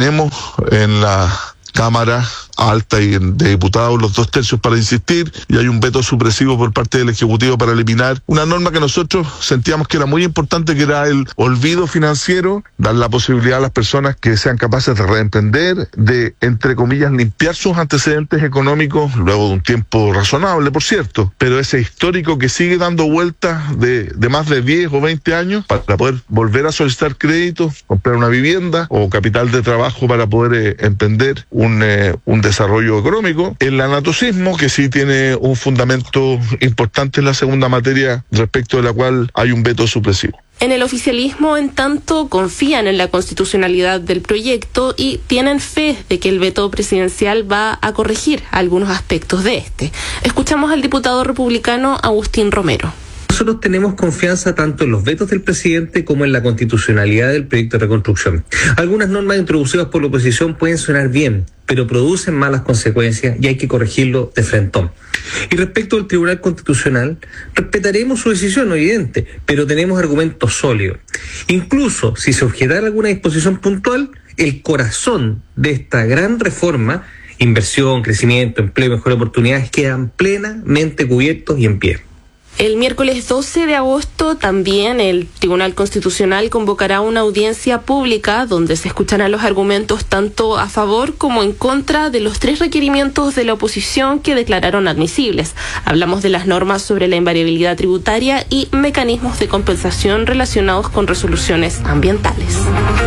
tenemos en la Cámara Alta y de Diputados los 2/3 para insistir, y hay un veto supresivo por parte del Ejecutivo para eliminar una norma que nosotros sentíamos que era muy importante, que era el olvido financiero, dar la posibilidad a las personas que sean capaces de reemprender, de, entre comillas, limpiar sus antecedentes económicos, luego de un tiempo razonable, por cierto, pero ese histórico que sigue dando vueltas de más de 10 o 20 años, para poder volver a solicitar créditos, comprar una vivienda o capital de trabajo para poder emprender un desarrollo económico. El anatocismo, que sí tiene un fundamento importante en la segunda materia, respecto de la cual hay un veto supresivo. En el oficialismo, en tanto, confían en la constitucionalidad del proyecto y tienen fe de que el veto presidencial va a corregir algunos aspectos de este. Escuchamos al diputado republicano Agustín Romero. Nosotros tenemos confianza tanto en los vetos del presidente como en la constitucionalidad del proyecto de reconstrucción. Algunas normas introducidas por la oposición pueden sonar bien, pero producen malas consecuencias y hay que corregirlo de frentón. Y respecto al Tribunal Constitucional, respetaremos su decisión, no evidente, pero tenemos argumentos sólidos. Incluso si se objetara alguna disposición puntual, el corazón de esta gran reforma, inversión, crecimiento, empleo, mejores oportunidades, quedan plenamente cubiertos y en pie. El miércoles 12 de agosto también el Tribunal Constitucional convocará una audiencia pública donde se escucharán los argumentos tanto a favor como en contra de los 3 requerimientos de la oposición que declararon admisibles. Hablamos de las normas sobre la invariabilidad tributaria y mecanismos de compensación relacionados con resoluciones ambientales.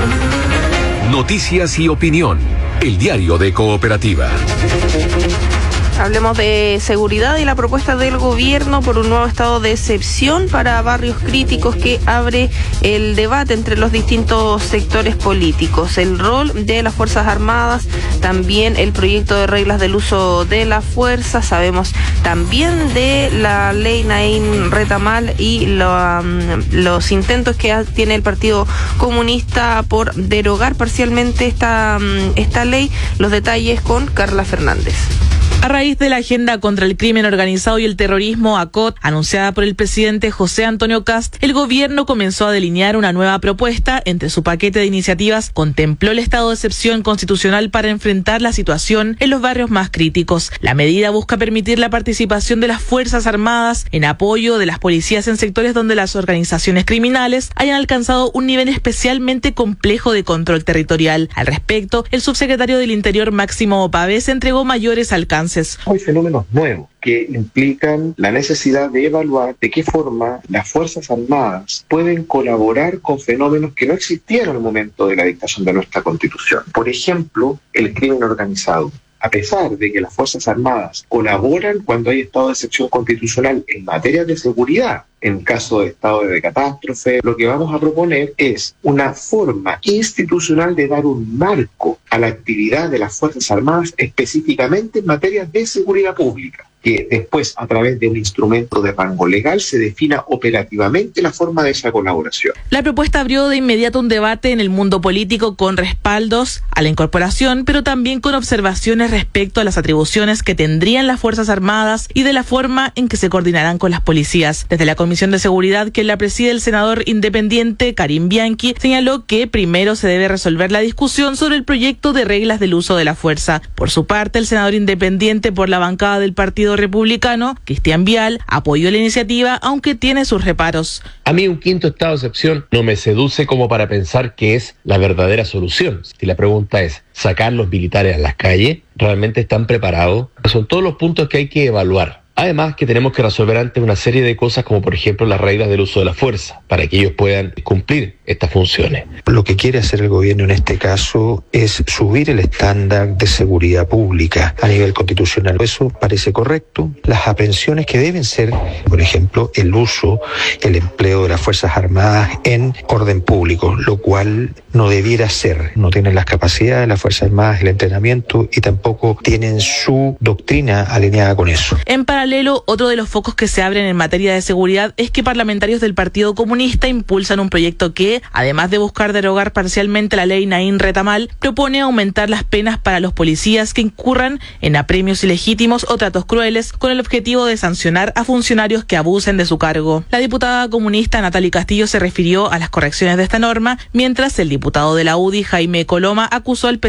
Noticias y opinión. El diario de Cooperativa. Hablemos de seguridad y la propuesta del gobierno por un nuevo estado de excepción para barrios críticos que abre el debate entre los distintos sectores políticos. El rol de las Fuerzas Armadas, también el proyecto de reglas del uso de la fuerza. Sabemos también de la ley Naín Retamal y los intentos que tiene el Partido Comunista por derogar parcialmente esta ley. Los detalles con Carla Fernández. A raíz de la agenda contra el crimen organizado y el terrorismo, ACOT, anunciada por el presidente José Antonio Kast, el gobierno comenzó a delinear una nueva propuesta. Entre su paquete de iniciativas contempló el estado de excepción constitucional para enfrentar la situación en los barrios más críticos. La medida busca permitir la participación de las Fuerzas Armadas en apoyo de las policías en sectores donde las organizaciones criminales hayan alcanzado un nivel especialmente complejo de control territorial. Al respecto, el subsecretario del Interior, Máximo Pavés, entregó mayores alcances. Hay fenómenos nuevos que implican la necesidad de evaluar de qué forma las Fuerzas Armadas pueden colaborar con fenómenos que no existieron en el momento de la dictación de nuestra Constitución. Por ejemplo, el crimen organizado. A pesar de que las Fuerzas Armadas colaboran cuando hay estado de excepción constitucional en materia de seguridad, en caso de estado de catástrofe, lo que vamos a proponer es una forma institucional de dar un marco a la actividad de las Fuerzas Armadas específicamente en materia de seguridad pública, que después, a través de un instrumento de rango legal, se defina operativamente la forma de esa colaboración. La propuesta abrió de inmediato un debate en el mundo político con respaldos a la incorporación, pero también con observaciones respecto a las atribuciones que tendrían las Fuerzas Armadas y de la forma en que se coordinarán con las policías. Desde la Comisión de Seguridad, que la preside el senador independiente Karim Bianchi, señaló que primero se debe resolver la discusión sobre el proyecto de reglas del uso de la fuerza. Por su parte, el senador independiente por la bancada del Partido Republicano, Cristian Vial, apoyó la iniciativa, aunque tiene sus reparos. A mí un quinto estado de excepción no me seduce como para pensar que es la verdadera solución. Si la pregunta es, ¿sacar los militares a las calles? ¿Realmente están preparados? Son todos los puntos que hay que evaluar. Además que tenemos que resolver antes una serie de cosas como por ejemplo las reglas del uso de la fuerza para que ellos puedan cumplir estas funciones. Lo que quiere hacer el gobierno en este caso es subir el estándar de seguridad pública a nivel constitucional. Eso parece correcto. Las aprehensiones que deben ser, por ejemplo, el uso, el empleo de las Fuerzas Armadas en orden público, lo cual no debiera ser. No tienen las capacidades de las Fuerzas Armadas, el entrenamiento y tampoco tienen su doctrina alineada con eso. En paralelo, otro de los focos que se abren en materia de seguridad es que parlamentarios del Partido Comunista impulsan un proyecto que, además de buscar derogar parcialmente la ley Naín Retamal, propone aumentar las penas para los policías que incurran en apremios ilegítimos o tratos crueles, con el objetivo de sancionar a funcionarios que abusen de su cargo. La diputada comunista Natalie Castillo se refirió a las correcciones de esta norma, mientras el diputado de la UDI, Jaime Coloma, acusó al